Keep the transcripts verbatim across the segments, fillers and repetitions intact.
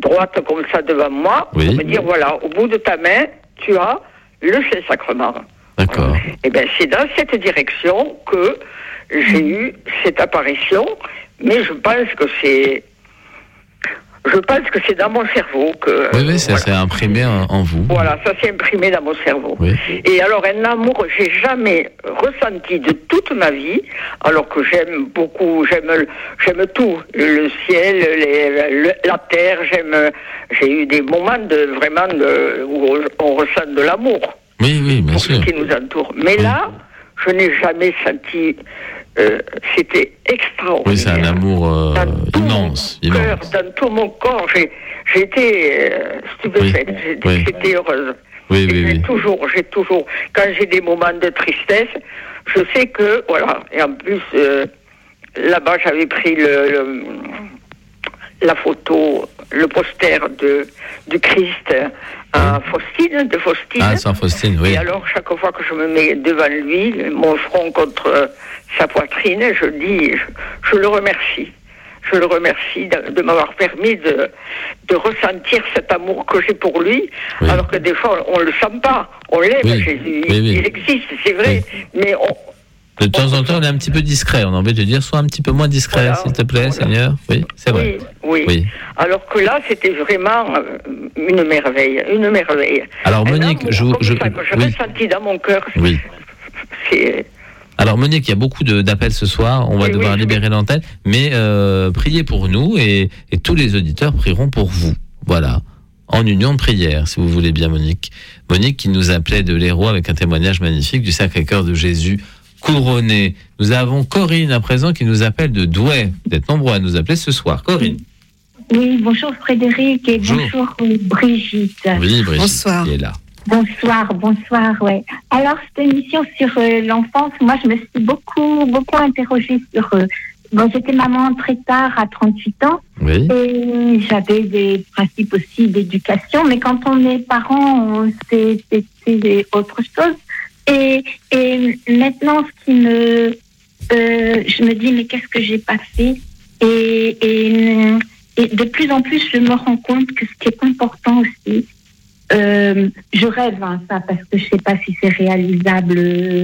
droite comme ça devant moi, oui. pour me dire, voilà, au bout de ta main, tu as le Saint-Sacrement. D'accord. Et bien, c'est dans cette direction que j'ai eu cette apparition, mais je pense que c'est... Je pense que c'est dans mon cerveau que... Oui, oui, ça voilà. s'est imprimé en, en vous. Voilà, ça s'est imprimé dans mon cerveau. Oui. Et alors, un amour, j'ai jamais ressenti de toute ma vie, alors que j'aime beaucoup, j'aime, j'aime tout, le ciel, les, le, la terre, j'aime... J'ai eu des moments de vraiment de, où on ressent de l'amour. Oui, oui, bien pour sûr. ce qui nous entoure. Mais oui. là, je n'ai jamais senti... Euh, c'était extraordinaire. Oui, c'est un amour euh, immense. Dans tout mon cœur, immense. dans tout mon corps, j'ai, j'ai été euh, stupéfaite. Oui. J'étais, Oui. j'étais heureuse. Oui, Et oui, j'ai oui. toujours, j'ai toujours, quand j'ai des moments de tristesse, je sais que, voilà, et en plus, euh, là-bas, j'avais pris le, le, la photo, le poster de, du Christ à Faustine, de Faustine. Ah, Saint Faustine, oui. Et alors, chaque fois que je me mets devant lui, mon front contre euh, sa poitrine, je dis, je, je le remercie. Je le remercie de, de m'avoir permis de, de ressentir cet amour que j'ai pour lui, oui. alors que des fois, on ne le sent pas. On l'aime, oui. Jésus. Oui, oui. Il existe, c'est vrai. Oui. Mais on... De temps en temps, on est un petit peu discret. On a envie de dire, sois un petit peu moins discret, voilà, s'il te plaît, voilà. Seigneur. Oui, c'est vrai. Oui, oui, oui. Alors que là, c'était vraiment une merveille, une merveille. Alors, Monique, là, je... je, ça, que je oui. ressenti dans mon cœur, oui. c'est... Alors, Monique, il y a beaucoup de, d'appels ce soir. On va oui, devoir oui, libérer oui. l'antenne. Mais euh, priez pour nous et, et tous les auditeurs prieront pour vous. Voilà. En union de prière, si vous voulez bien, Monique. Monique qui nous appelait de l'Hérault avec un témoignage magnifique du Sacré-Cœur de Jésus couronné. Nous avons Corinne à présent qui nous appelle de Douai. Vous êtes nombreux à nous appeler ce soir. Corinne. Oui, bonjour Frédéric et bonjour, bonjour Brigitte. Oui, Brigitte. Bonsoir. Qui est là. Bonsoir, bonsoir, ouais. Alors, cette émission sur euh, l'enfance, moi, je me suis beaucoup, beaucoup interrogée sur... Euh, bon, j'étais maman très tard, à trente-huit ans. Oui. Et j'avais des principes aussi d'éducation. Mais quand on est parent, c'est, c'est, c'est autre chose. Et, et maintenant, ce qui me... Euh, je me dis, mais qu'est-ce que j'ai pas fait ? Et, et, et de plus en plus, je me rends compte que ce qui est important aussi, Euh, je rêve, hein, ça, parce que je ne sais pas si c'est réalisable, euh,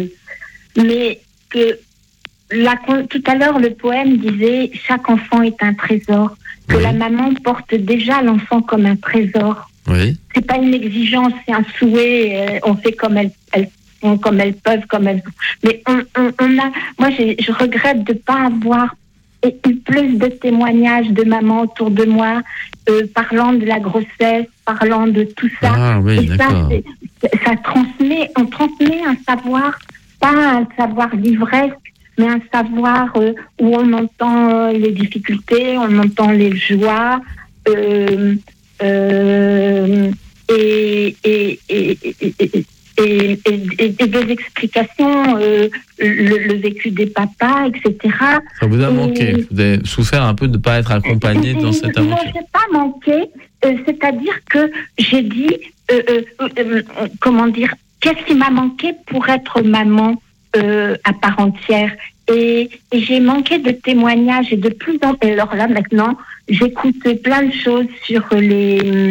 mais que la, tout à l'heure, le poème disait « Chaque enfant est un trésor », que oui. la maman porte déjà l'enfant comme un trésor. Oui. Ce n'est pas une exigence, c'est un souhait, euh, on fait comme elles, elles font, comme elles peuvent, comme elles... Mais on, on, on a... Moi, j'ai, je regrette de ne pas avoir eu plus de témoignages de maman autour de moi, euh, parlant de la grossesse, parlant de tout ça. Ah, oui, et d'accord. ça, c'est, ça transmet, on transmet un savoir, pas un savoir d'ivresse, mais un savoir euh, où on entend les difficultés, on entend les joies, euh, euh, et, et, et, et, et Et, et, et des explications, euh, le, le vécu des papas, et cetera. Ça vous a et... manqué. Vous avez souffert un peu de ne pas être accompagné dans cette aventure. Non, je n'ai pas manqué. Euh, c'est-à-dire que j'ai dit, euh, euh, euh, comment dire, qu'est-ce qui m'a manqué pour être maman euh, à part entière. Et, et j'ai manqué de témoignages et de plus en plus. Alors là, maintenant, j'écoute plein de choses sur les...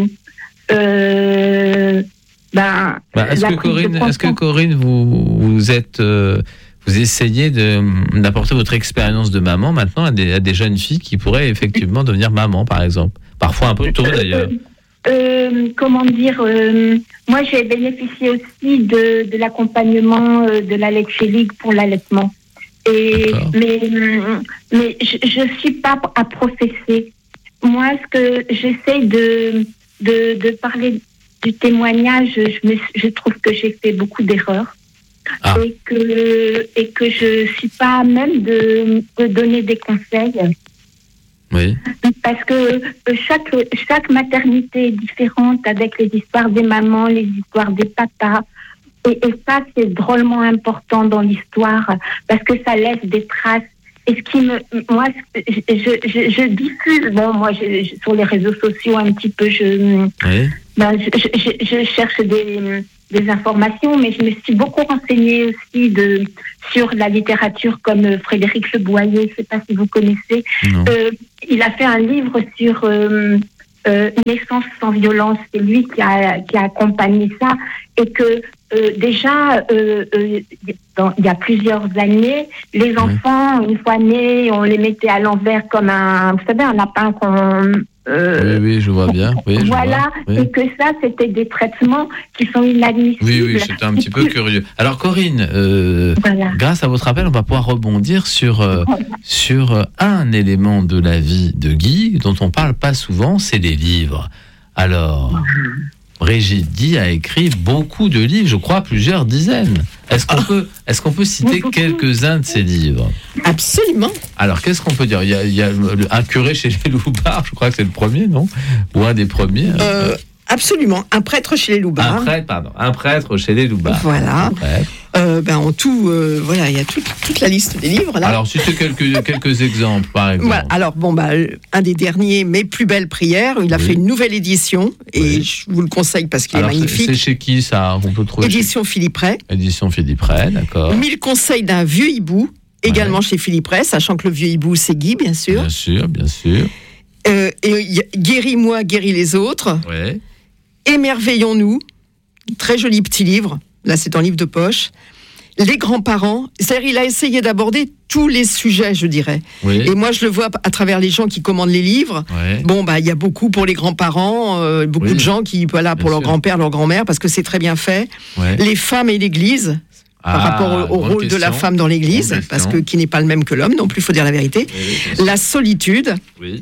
Euh, Ben, bah, est-ce, que Corinne, est-ce que Corinne, vous, vous êtes, euh, vous essayez de, d'apporter votre expérience de maman maintenant à des, à des jeunes filles qui pourraient effectivement devenir maman, par exemple, parfois un peu tôt d'ailleurs. Euh, euh, comment dire euh, Moi, j'ai bénéficié aussi de, de l'accompagnement euh, de la Lecce League pour l'allaitement. Et mais mais je, je suis pas à professer. Moi, ce que j'essaie de de, de parler du témoignage, je, me, je trouve que j'ai fait beaucoup d'erreurs ah. et que et que je suis pas à même de, de donner des conseils. Oui. Parce que chaque chaque maternité est différente avec les histoires des mamans, les histoires des papas. Et, et ça, c'est drôlement important dans l'histoire parce que ça laisse des traces. Et ce qui me, moi, je, je, je, je diffuse, bon, moi, je, je, sur les réseaux sociaux un petit peu, je, oui. ben, je, je, je cherche des, des informations, mais je me suis beaucoup renseignée aussi de, sur la littérature comme Frédéric Le Boyer, je ne sais pas si vous connaissez. Euh, il a fait un livre sur euh, euh, Naissance sans violence, c'est lui qui a, qui a accompagné ça, et que euh, déjà, euh, euh, dans, il y a plusieurs années, les enfants, une fois nés, on les mettait à l'envers comme un, vous savez, un lapin qu'on... Euh, oui, oui, je vois bien. Oui, voilà, je vois. Oui. Et que ça, c'était des traitements qui sont inadmissibles. Oui, oui, c'était un petit peu curieux. Alors, Corinne, euh, voilà. grâce à votre appel, on va pouvoir rebondir sur, euh, voilà. sur un élément de la vie de Guy dont on parle pas souvent, c'est les livres. Alors, mmh. Brigitte Guy a écrit beaucoup de livres, je crois plusieurs dizaines. Est-ce qu'on peut, est-ce qu'on peut citer quelques-uns de ces livres ? Absolument. Alors, qu'est-ce qu'on peut dire ? Il y a, il y a un curé chez les Loubards, je crois que c'est le premier, non ? Ou un des premiers euh, Absolument. Un prêtre chez les Loubards. Un prêtre, pardon. Un prêtre chez les Loubards. Voilà. Euh, ben, en tout, euh, voilà, il y a tout, toute la liste des livres, là. Alors, citez quelques, quelques exemples, par exemple. Voilà. Alors, bon, bah, un des derniers, Mes plus belles prières, il a oui. fait une nouvelle édition, et oui. je vous le conseille parce qu'il Alors, est magnifique. C'est chez qui, ça ? On peut trouver Édition chez... Philippe Ray. Édition Philippe Ray, d'accord. Mille conseils d'un vieux hibou, également ouais. chez Philippe Ray, sachant que le vieux hibou, c'est Guy, bien sûr. Bien sûr, bien sûr. Euh, et Guéris-moi, guéris les autres. Ouais. Émerveillons-nous, très joli petit livre, là c'est un livre de poche. Les grands-parents, c'est-à-dire il a essayé d'aborder tous les sujets, je dirais. Oui. Et moi je le vois à travers les gens qui commandent les livres. Ouais. Bon, bah il y a beaucoup pour les grands-parents, euh, beaucoup oui. de gens qui, voilà, pour bien leur sûr. grand-père, leur grand-mère, parce que c'est très bien fait. Ouais. Les femmes et l'Église. Ah, par rapport au, au rôle question. de la femme dans l'Église, bonne parce que qui n'est pas le même que l'homme, non plus, il faut dire la vérité. Oui, la solitude, oui.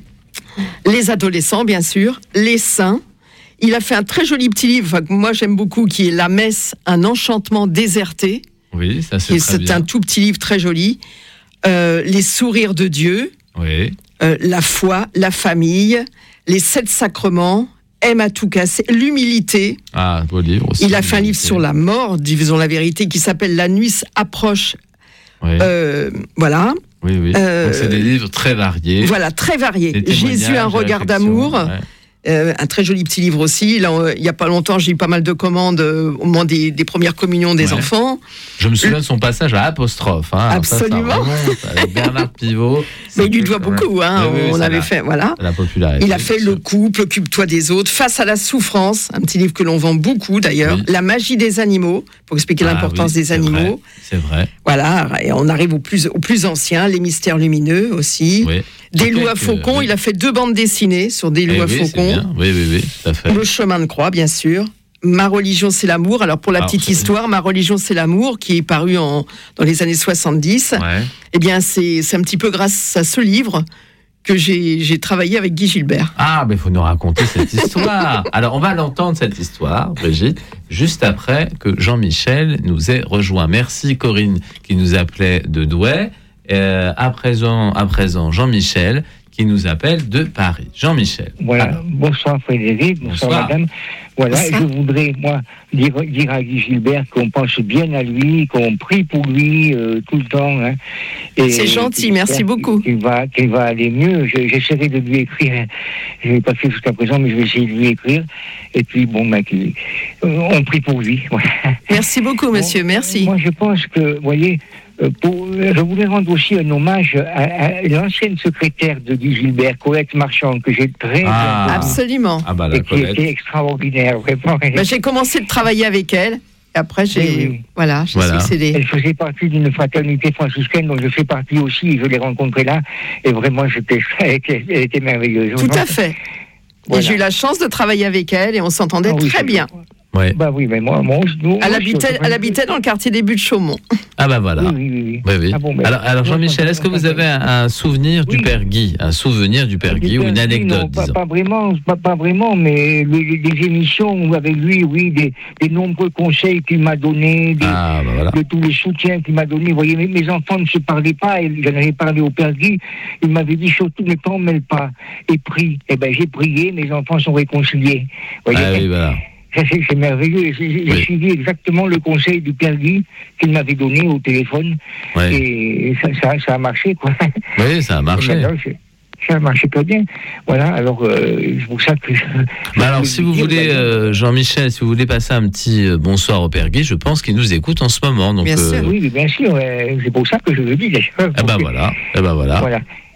les adolescents, bien sûr, les saints. Il a fait un très joli petit livre, que moi j'aime beaucoup, qui est La Messe, un enchantement déserté. Oui, ça c'est très c'est bien. un tout petit livre très joli. Euh, les sourires de Dieu, oui. euh, la foi, la famille, les sept sacrements, aime à tout casser, l'humilité. Ah, beau livre aussi. Il a fait un livre sur la mort, disons la vérité, qui s'appelle La nuit approche. Oui. Euh, voilà. Oui, oui. Euh, Donc c'est des livres très variés. Voilà, très variés. Jésus, un regard d'amour. Ouais. Euh, un très joli petit livre aussi. Là, euh, il n'y a pas longtemps, j'ai eu pas mal de commandes euh, au moment des, des premières communions des ouais. enfants. Je me souviens de son passage à Apostrophe. Hein. Absolument. Ça, ça avec Bernard Pivot. Mais il lui doit beaucoup. Hein. Oui, oui, on avait fait, voilà. La popularité. Il a fait Le couple, Occupe-toi des autres, Face à la souffrance, un petit livre que l'on vend beaucoup d'ailleurs. Oui. La magie des animaux, pour expliquer ah, l'importance oui, des c'est animaux. Vrai. C'est vrai. Voilà. Et on arrive au plus, au plus ancien, Les mystères lumineux aussi. Oui. Des loups à faucons, oui. il a fait deux bandes dessinées sur des loups à oui, faucons. Oui, oui, oui, tout à fait. Le chemin de croix, bien sûr. Ma religion, c'est l'amour. Alors, pour la Alors, petite c'est... histoire, Ma religion, c'est l'amour, qui est paru en, dans les années soixante-dix. Ouais. Eh bien, c'est, c'est un petit peu grâce à ce livre que j'ai, j'ai travaillé avec Guy Gilbert. Ah, mais il faut nous raconter cette histoire. Alors, on va l'entendre, cette histoire, Brigitte, juste après que Jean-Michel nous ait rejoint. Merci, Corinne, qui nous appelait de Douai. Euh, à présent, à présent, Jean-Michel qui nous appelle de Paris. Jean-Michel. Voilà. Alors. Bonsoir Frédéric, bonsoir, bonsoir madame. Voilà, bonsoir. Je voudrais moi dire, dire à Guy Gilbert qu'on pense bien à lui, qu'on prie pour lui euh, tout le temps. Hein. Et c'est gentil, merci beaucoup. Qu'il va, qu'il va aller mieux. Je, j'essaierai de lui écrire. Je ne l'ai pas fait jusqu'à présent, mais je vais essayer de lui écrire. Et puis bon, ben, qu'il, euh, on prie pour lui. Voilà. Merci beaucoup, monsieur. Bon, merci. Moi, je pense que, vous voyez. Euh, pour, je voulais rendre aussi un hommage à, à l'ancienne secrétaire de Guy Gilbert, Colette Marchand, que j'ai très ah, bien absolument ah bah, la et qui était extraordinaire, vraiment. Ben, j'ai commencé de travailler avec elle. Et après, j'ai, oui, oui. Voilà, j'ai voilà. succédé. Elle faisait partie d'une fraternité franciscaine dont je fais partie aussi, et je l'ai rencontrée là, et vraiment, j'étais, elle, était, elle était merveilleuse. Tout à fait. Voilà. Et j'ai eu la chance de travailler avec elle, et on s'entendait ah, oui, très bien. Ouais. Bah oui, mais moi, moi, moi elle, habitait, elle habitait dans le quartier des Buttes Chaumont. Ah bah voilà. Oui, oui, oui. oui, oui. Ah bon, ben, alors, alors Jean-Michel, est-ce que vous avez un, un souvenir oui. du Père Guy, un souvenir du Père Guy ou une anecdote, non, disons. Pas, pas vraiment, pas, pas vraiment, mais les, les émissions avec lui, oui, des, des nombreux conseils qu'il m'a donnés, des, ah, bah voilà. de tous les soutiens qu'il m'a donnés. Vous voyez, mes, mes enfants ne se parlaient pas, et j'en avais parlé au Père Guy. Il m'avait dit surtout ne t'en mêle pas et prie. Eh ben j'ai prié, mes enfants sont réconciliés. Vous voyez, ah oui, voilà. C'est, c'est merveilleux. J'ai, j'ai oui. suivi exactement le conseil du Père Guy qu'il m'avait donné au téléphone. Ouais. Et ça, ça, ça a marché, quoi. Oui, ça a marché. Ça a marché très bien. Voilà, alors, euh, c'est pour ça que je... Bah alors, si vous dire, voulez, euh, Jean-Michel, si vous voulez passer un petit euh, bonsoir au Père Guy, je pense qu'il nous écoute en ce moment. Donc, bien euh... sûr, oui, bien sûr. Euh, c'est pour ça que je le dis, d'ailleurs. Eh ben voilà, eh ben voilà. Voilà.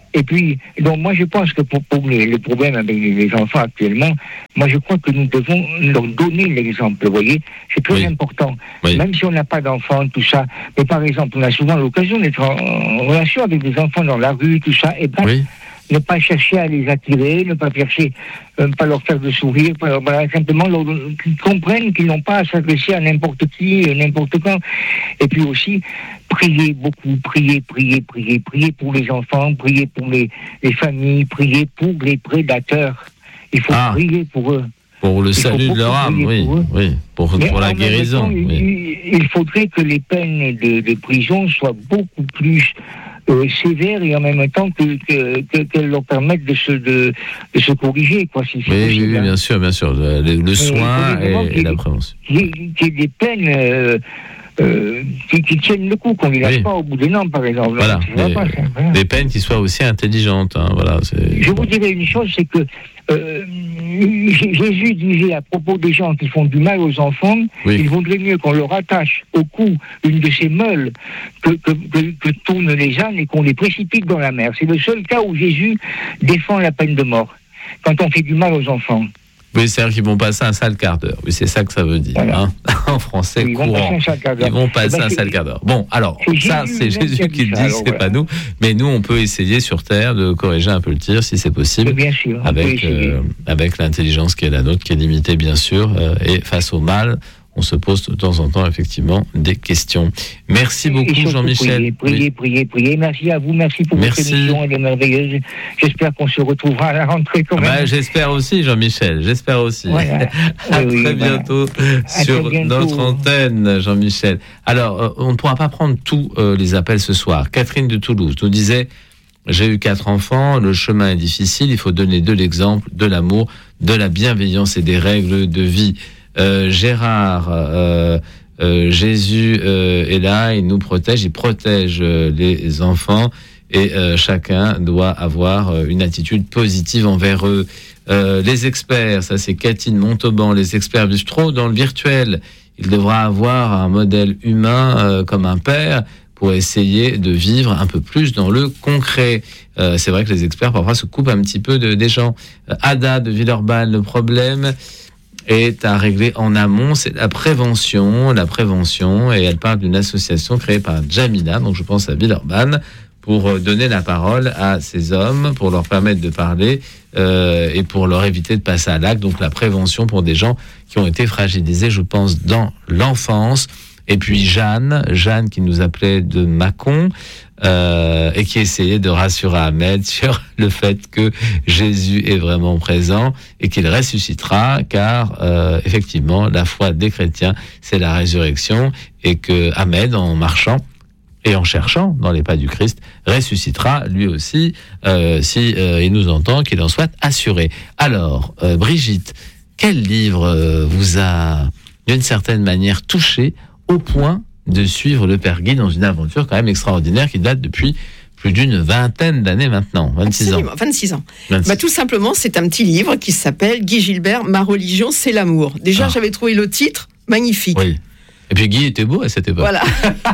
Et puis, donc moi je pense que pour, pour les, les problèmes avec les, les enfants actuellement, moi je crois que nous devons leur donner l'exemple, vous voyez, c'est très oui. important. Oui. Même si on n'a pas d'enfants, tout ça, mais par exemple, on a souvent l'occasion d'être en, en relation avec des enfants dans la rue, tout ça, et ben, oui. ne pas chercher à les attirer, ne pas chercher, euh, pas leur faire de sourire, pas, voilà, simplement leur, qu'ils comprennent qu'ils n'ont pas à s'adresser à n'importe qui, n'importe quand. Et puis aussi, prier beaucoup, prier, prier, prier, prier pour les enfants, prier pour les, les familles, prier pour les prédateurs. Il faut ah. prier pour eux. Pour le il salut de leur âme, oui, pour oui, pour, pour la guérison. Temps, oui. il, il faudrait que les peines de, de prison soient beaucoup plus Euh, sévères et en même temps que, que, que, qu'elles leur permettent de se, de, de se corriger, quoi, si c'est oui, possible. Oui, bien sûr, bien sûr. Le, le soin et, et la prévention. Qu'il y ait des peines euh, euh, qui, qui tiennent le coup, qu'on ne les lâche oui. pas au bout des normes, par exemple. Voilà. Des, pas, voilà. des peines qui soient aussi intelligentes. Hein, voilà, c'est... Je vous dirais une chose, c'est que euh, Jésus disait à propos des gens qui font du mal aux enfants, oui. il vaudrait mieux qu'on leur attache au cou une de ces meules que, que, que, que tournent les ânes et qu'on les précipite dans la mer. C'est le seul cas où Jésus défend la peine de mort, quand on fait du mal aux enfants. Oui, c'est-à-dire qu'ils vont passer un sale quart d'heure. Oui, c'est ça que ça veut dire, voilà. hein, en français oui, courant. Ils vont passer un, un sale quart d'heure. Bon, alors, c'est ça, Jésus, c'est Jésus qui le dit, alors, c'est voilà. pas nous. Mais nous, on peut essayer sur Terre de corriger un peu le tir, si c'est possible. Bien sûr. Avec, euh, avec l'intelligence qui est la nôtre, qui est limitée, bien sûr. Euh, et face au mal, on se pose de temps en temps, effectivement, des questions. Merci beaucoup, Jean-Michel. Priez, priez, oui. priez, priez. Merci à vous, merci pour merci. votre émission, elle est merveilleuse. J'espère qu'on se retrouvera à la rentrée quand même. Bah, j'espère aussi, Jean-Michel, j'espère aussi. Voilà. à oui, très oui, bientôt voilà. sur très bientôt. Notre antenne, Jean-Michel. Alors, euh, on ne pourra pas prendre tous euh, les appels ce soir. Catherine de Toulouse nous disait... J'ai eu quatre enfants, le chemin est difficile, il faut donner de l'exemple, de l'amour, de la bienveillance et des règles de vie. Euh, Gérard, euh, euh, Jésus euh, est là, il nous protège, il protège euh, les enfants et euh, chacun doit avoir euh, une attitude positive envers eux. Euh, les experts, ça c'est Catherine Montauban, les experts vivent trop dans le virtuel. Il devra avoir un modèle humain euh, comme un père pour essayer de vivre un peu plus dans le concret. Euh, c'est vrai que les experts parfois se coupent un petit peu de, des gens. Euh, Ada de Villeurbanne, le problème est à régler en amont, c'est la prévention, la prévention, et elle parle d'une association créée par Jamila, donc je pense à Villeurbanne, pour donner la parole à ces hommes, pour leur permettre de parler euh, et pour leur éviter de passer à l'acte, donc la prévention pour des gens qui ont été fragilisés, je pense, dans l'enfance. Et puis Jeanne, Jeanne qui nous appelait de Mâcon euh, et qui essayait de rassurer Ahmed sur le fait que Jésus est vraiment présent et qu'il ressuscitera, car euh, effectivement la foi des chrétiens c'est la résurrection et que Ahmed, en marchant et en cherchant dans les pas du Christ, ressuscitera lui aussi euh, si euh, il nous entend, qu'il en soit assuré. Alors euh, Brigitte, quel livre euh, vous a d'une certaine manière touché au point de suivre le Père Guy dans une aventure quand même extraordinaire qui date depuis plus d'une vingtaine d'années maintenant, vingt-six ans. vingt-six ans. Bah, tout simplement, c'est un petit livre qui s'appelle Guy Gilbert, Ma religion, c'est l'amour. Déjà, ah. j'avais trouvé le titre magnifique. Oui. Et puis Guy était beau à cette époque. Voilà.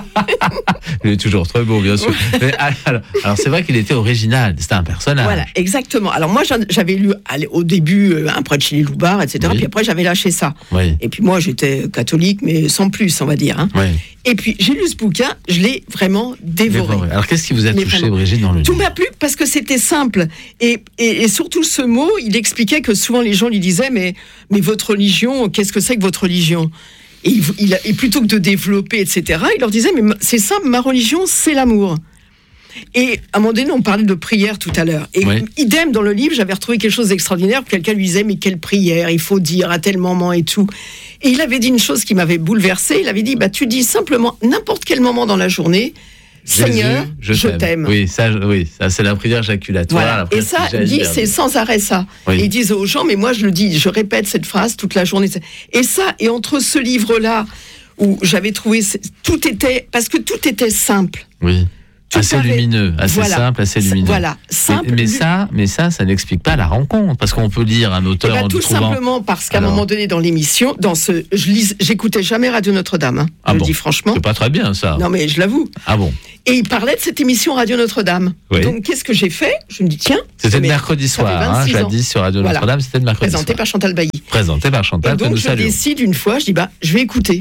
Il est toujours très beau, bien sûr. Mais, alors, alors c'est vrai qu'il était original, c'était un personnage. Voilà, exactement. Alors moi j'avais lu au début Un prêtre chez les loupards, et cetera. Oui. Puis après j'avais lâché ça. Oui. Et puis moi j'étais catholique, mais sans plus, on va dire. Hein. Oui. Et puis j'ai lu ce bouquin, je l'ai vraiment dévoré. dévoré. Alors qu'est-ce qui vous a mais touché, vraiment, Brigitte, dans le livre ? Tout m'a plu parce que c'était simple. Et, et, et surtout ce mot, il expliquait que souvent les gens lui disaient mais, mais votre religion, qu'est-ce que c'est que votre religion ? Et, il, il, et plutôt que de développer, et cetera, il leur disait, mais c'est simple, ma religion, c'est l'amour. Et à un moment donné, on parlait de prière tout à l'heure. Et oui. idem, dans le livre, j'avais retrouvé quelque chose d'extraordinaire. Quelqu'un lui disait, mais quelle prière, il faut dire à tel moment et tout. Et il avait dit une chose qui m'avait bouleversée. Il avait dit, bah, tu dis simplement, n'importe quel moment dans la journée, Seigneur, Jésus, je, je t'aime. t'aime. Oui, ça, oui, ça c'est la prière jaculatoire. Voilà. La et ça, dit, c'est sans arrêt ça. Oui. Et ils disent aux gens, mais moi je le dis, je répète cette phrase toute la journée. Et ça, et entre ce livre-là, où j'avais trouvé, tout était, parce que tout était simple. Oui. assez paraît... lumineux, assez voilà. simple, assez lumineux. Voilà, simple. Mais, mais ça, mais ça, ça n'explique pas la rencontre, parce qu'on peut lire un auteur eh ben, en tout trouvant... simplement parce qu'à Alors... un moment donné dans l'émission, dans ce, je lis, j'écoutais jamais Radio Notre-Dame. Hein, ah je bon. le dis franchement. C'est pas très bien ça. Non mais je l'avoue. Ah bon. Et il parlait de cette émission Radio Notre-Dame. Oui. Donc qu'est-ce que j'ai fait? Je me dis tiens. C'était le mercredi soir, hein, jadis sur Radio voilà. Notre-Dame, c'était le mercredi Présenté soir. par Chantal Bailly. Présenté par Chantal. Et donc que nous je saluons. décide une fois, je dis bah je vais écouter.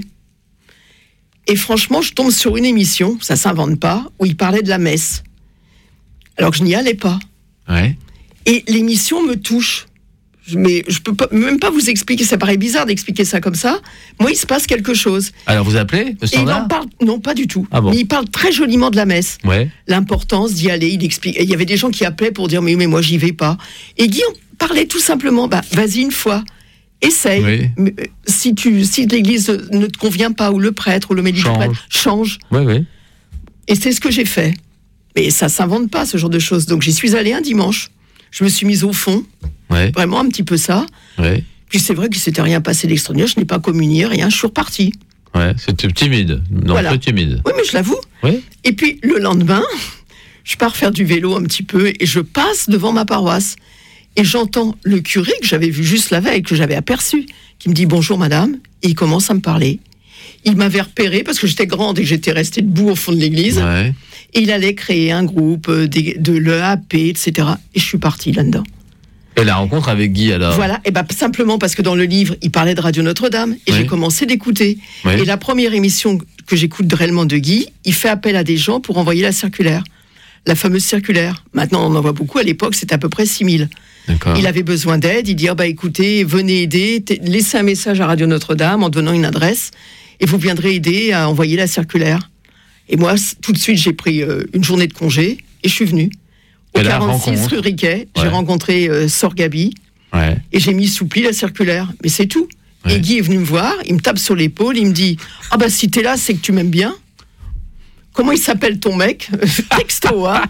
Et franchement, je tombe sur une émission, ça s'invente pas, où il parlait de la messe. Alors que je n'y allais pas. Ouais. Et l'émission me touche. Mais je peux pas, même pas vous expliquer, ça paraît bizarre d'expliquer ça comme ça. Moi, il se passe quelque chose. Alors vous appelez le standard? Et il en parle, non, pas du tout. Ah bon. Mais il parle très joliment de la messe. Ouais. L'importance d'y aller, il explique. Il y avait des gens qui appelaient pour dire mais, mais moi j'y vais pas. Et Guy en parlait tout simplement. Bah, vas-y une fois. Essaye. Oui. Mais, euh, si, tu, si l'église ne te convient pas, ou le prêtre, ou le médic-prêtre, change. Oui, oui. Et c'est ce que j'ai fait. Mais ça s'invente pas, ce genre de choses. Donc j'y suis allée un dimanche. Je me suis mise au fond. Ouais. Vraiment un petit peu ça. Ouais. Puis c'est vrai qu'il s'était rien passé d'extraordinaire. Je n'ai pas communié, rien. Je suis repartie. Ouais, c'était timide. Non, Voilà. un peu timide. Oui, mais je l'avoue. Oui. Et puis le lendemain, je pars faire du vélo un petit peu et je passe devant ma paroisse. Et j'entends le curé que j'avais vu juste la veille, que j'avais aperçu, qui me dit « Bonjour madame », et il commence à me parler. Il m'avait repéré parce que j'étais grande et que j'étais restée debout au fond de l'église. Ouais. Et il allait créer un groupe de, de l'E A P, et cetera. Et je suis partie là-dedans. Et la rencontre avec Guy alors? Voilà, et ben simplement parce que dans le livre, il parlait de Radio Notre-Dame, et oui. j'ai commencé d'écouter. Oui. Et la première émission que j'écoute réellement de Guy, il fait appel à des gens pour envoyer la circulaire. La fameuse circulaire. Maintenant, on en voit beaucoup. À l'époque, c'était à peu près six mille. D'accord. Il avait besoin d'aide. Il dit ah bah écoutez, venez aider, t- laissez un message à Radio Notre-Dame en donnant une adresse, et vous viendrez aider à envoyer la circulaire. Et moi, c- tout de suite, j'ai pris euh, une journée de congé et je suis venue. Au Et la quarante-six rencontre. rue Riquet, j'ai Ouais. rencontré euh, Sor Gabi. Ouais. Et j'ai mis sous pli la circulaire. Mais c'est tout. Ouais. Et Guy est venu me voir, il me tape sur l'épaule, il me dit « Ah bah si t'es là, c'est que tu m'aimes bien. Comment il s'appelle ton mec ?» Texto, hein.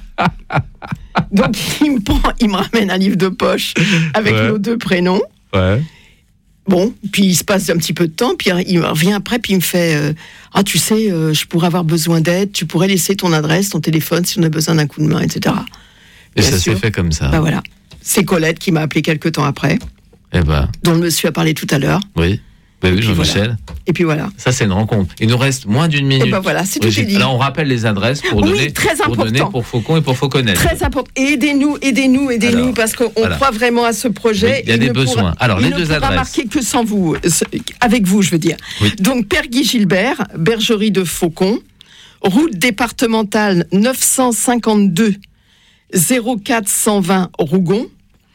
Donc il me prend, il me ramène un livre de poche avec Ouais. nos deux prénoms. Ouais. Bon, puis il se passe un petit peu de temps, puis il revient après, puis il me fait euh, « Ah tu sais, euh, je pourrais avoir besoin d'aide, tu pourrais laisser ton adresse, ton téléphone si on a besoin d'un coup de main, et cetera » Et Bien ça sûr. s'est fait comme ça. Bah voilà. C'est Colette qui m'a appelé quelques temps après, Eh ben, dont le monsieur a parlé tout à l'heure. oui. Ben oui, puis Jean-Michel. Et puis voilà. Ça, c'est une rencontre. Il nous reste moins d'une minute. Et ben voilà, c'est tout Brigitte. est dit. Là, on rappelle les adresses pour Oui, donner, très pour donner important. pour Faucon et pour Fauconnet. Très important. Et aidez-nous, aidez-nous, aidez-nous, Alors, parce qu'on voilà. croit vraiment à ce projet. Oui, il y a des ne besoins. Pourra, Alors, il les ne deux pourra adresses. marquer que sans vous, euh, avec vous, je veux dire. Oui. Donc, Père Guy Gilbert, Bergerie de Faucon, route départementale neuf cent cinquante-deux zéro quatre cent vingt Rougon,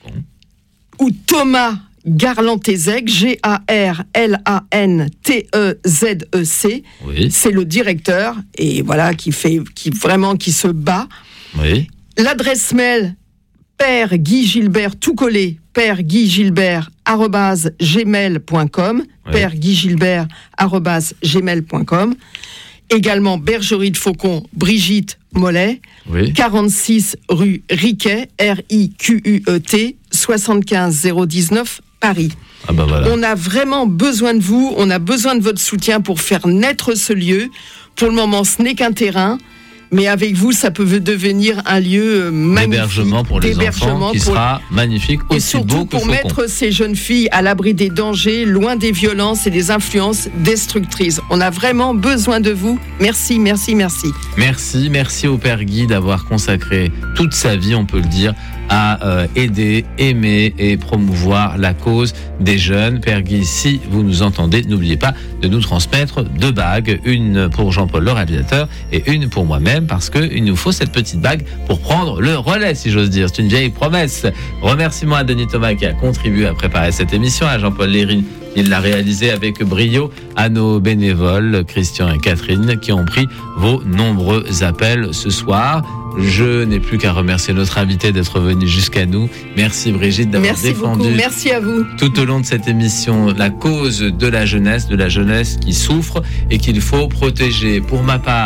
ou Thomas Garlantézec, G A R L A N T E Z E C. Oui. C'est le directeur, et voilà, qui fait, qui vraiment, qui se bat. Oui. L'adresse mail, Père Guy Gilbert, tout collé, Père Guy Gilbert, arobase gmail point com, Oui. Père Guy Gilbert, arobase gmail point com. Également, Bergerie de Faucon, Brigitte Mollet, Oui. quarante-six rue Riquet, R I Q U E T, soixante-quinze zéro dix-neuf, Paris. Ah ben voilà. On a vraiment besoin de vous, on a besoin de votre soutien pour faire naître ce lieu. Pour le moment, ce n'est qu'un terrain, mais avec vous, ça peut devenir un lieu magnifique. D'hébergement pour les enfants d'hébergement qui pour- sera magnifique, Et aussi surtout beau que pour Faucon. mettre ces jeunes filles à l'abri des dangers, loin des violences et des influences destructrices. On a vraiment besoin de vous. Merci, merci, merci. Merci, merci au Père Guy d'avoir consacré toute sa vie, on peut le dire, à euh, aider, aimer et promouvoir la cause des jeunes. Père Guy, si vous nous entendez, n'oubliez pas de nous transmettre deux bagues, une pour Jean-Paul le réalisateur et une pour moi-même, parce qu'il nous faut cette petite bague pour prendre le relais, si j'ose dire. C'est une vieille promesse. Remerciements à Denis Thomas qui a contribué à préparer cette émission, à Jean-Paul Lérine, il l'a réalisé avec brio, à nos bénévoles, Christian et Catherine, qui ont pris vos nombreux appels ce soir. Je n'ai plus qu'à remercier notre invité d'être venu jusqu'à nous. Merci Brigitte d'avoir Merci défendu beaucoup. Merci à vous. tout au long de cette émission la cause de la jeunesse, de la jeunesse qui souffre et qu'il faut protéger. Pour ma part,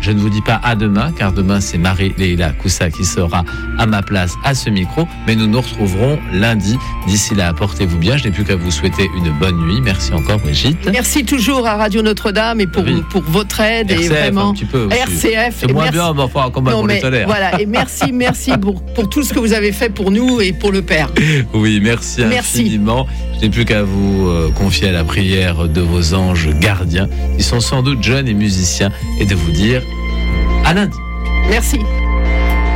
Je ne vous dis pas à demain, car demain c'est Marie-Leila Coussa qui sera à ma place à ce micro, mais nous nous retrouverons lundi. D'ici là, portez-vous bien. Je n'ai plus qu'à vous souhaiter une bonne nuit. Merci encore, Brigitte. Merci toujours à Radio Notre-Dame et pour, oui. pour votre aide. R C F, et vraiment, un petit peu aussi. R C F. C'est moins merci. bien, mais enfin, combat non, pour mais les tolères. Voilà, et merci, merci pour, pour tout ce que vous avez fait pour nous et pour le Père. Oui, merci, merci. infiniment. Je n'ai plus qu'à vous euh, confier à la prière de vos anges gardiens, qui sont sans doute jeunes et musiciens, et de vous dire à lundi. Merci.